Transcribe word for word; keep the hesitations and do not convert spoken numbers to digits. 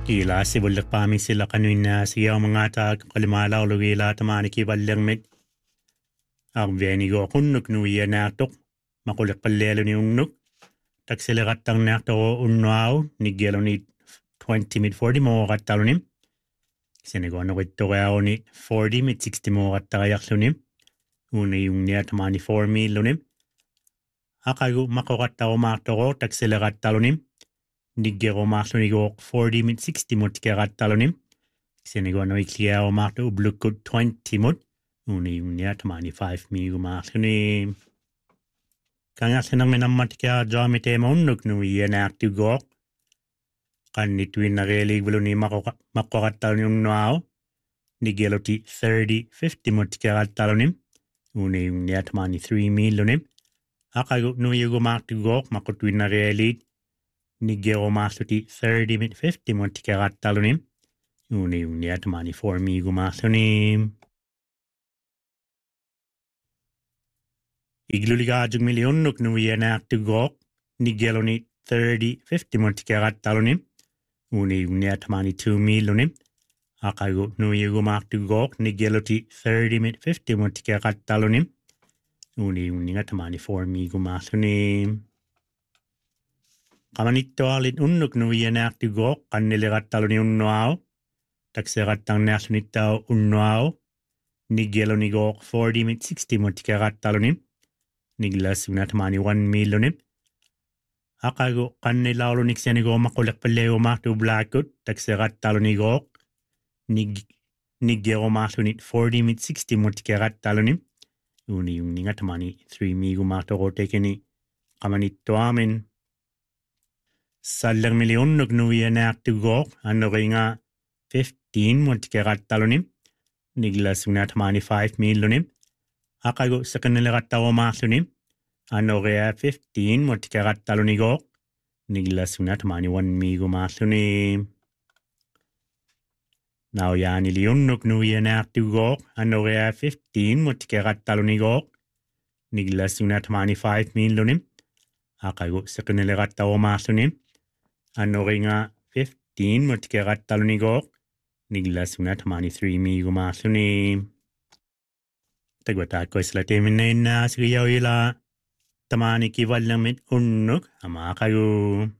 Ila si bulak pami sila kanuin na siya mga tag kalimala o lugila tamani ki balang mit. Ang veni go kunnuk nuya naktok makulik palelo ni unnuk. Tak sila katang nakto unwaw ni gelo ni twenty mid forty mo katalonim. Sinigo na kwento kaya ni forty mid sixty mo katayak lunim. Una yung niya tamani four mil lunim. Akago makokataw makto tak sila katalonim. Niggero maaklo nigo forty mid sixty mot keratalonim. Sinigo no iklia o maaklo ublukut twenty mot. Uni yung niya tamani five migo maaklo ni. Kanga sinang minamat kaya jomite maunuk no iyan active go. Kan nituin na relig valo ni makokatal yung noao. Niggelo ti thirty fifty mot keratalonim. Uni yung niya tamani three milonim. Akago no yugo maaklo go makotuin na relig. Niggero maaklo ti thirty mid fifty mot keratalonim. Uni yung niya tamani four migo maaklo ni. Igluliga jug milyon nuk nuwi na active gok. Niggelo ni thirty fifty mot keratalonim. Uni yung niya tamani two milonim. Akago nuwi yugo maaklo gok. Niggelo ti thirty mid fifty mot keratalonim. Uni yung niya tamani four migo maaklo ni. Kamanito alin unnuk nuwi na active gok. Kaniligatalo ni unnoao. Takseratang nasunitaw unnoao. Niggelo ni gok forty mid sixty mot keratalonim. Niglas yung natamani one milonim. Akago kanilalo niksya ni gok makulak paleo makto blackut. Takseratalo ni gok. Niggero masunit forty mid sixty mot keratalonim. Uni yung natamani three migo makto ko teke ni. Kamanito amin. Salang milyon nuk nuwi na active gok. Ano nga fifteen mot keratalonim. Niglas yung natamani five milonim. Akago sa kanila katawa maasunim. Ano kaya fifteen mot keratalonim gok. Niglas yung natamani one migo maasunim. Now yan iliyon nuk nuwi na active gok. Ano kaya fifteen mot keratalonim gok. Niglas yung natamani five milonim. Akago sa kanila katawa maasunim. Ano nga fifteen mot keratalonim gok. Niglas yung natamani three migo maasunim. Tagwatat ko isla temin na sigayaw ila tamani kival lang mit unnuk ama kayo.